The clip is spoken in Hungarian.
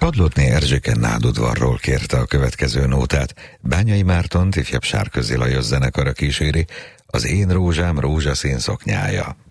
Padlotné Erzséke Nádudvarról kérte a következő nótát. Bányai Mártont ifjabb Sárközi Lajos zenekara kíséri, az Én rózsám rózsaszín szoknyája.